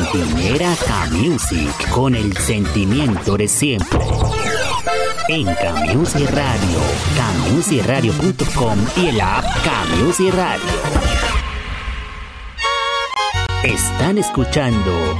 Cantinera K-Music, con el sentimiento de siempre. En K-Music Radio, kmusicradio.com y el app K-Music Radio. Están escuchando